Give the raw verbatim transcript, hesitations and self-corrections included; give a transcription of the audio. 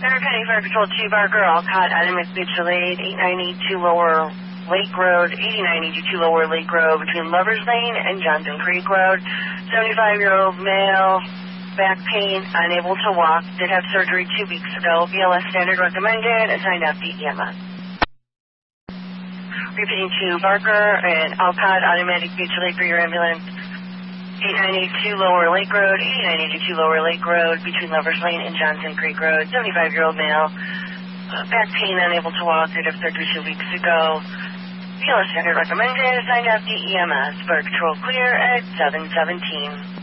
Center County Fire Patrol two Barker, Alcott, Adams Mutual Aid, eight ninety-two Lower Lake Road, eighty-nine eighty-two Lower Lake Road, between Lovers Lane and Johnson Creek Road. seventy-five-year-old male, back pain, unable to walk, did have surgery two weeks ago. B L S standard recommended, assigned F D E M S. Repeating to Barker and Alcott, automatic mutual aid for your ambulance. eighty-nine eighty-two Lower Lake Road, eighty-nine eighty-two Lower Lake Road, between Lovers Lane and Johnson Creek Road. seventy-five-year-old male, uh, back pain, unable to walk, did have surgery two weeks ago. B L S standard recommended, assigned F D E M S. Fire Patrol clear at seven seventeen.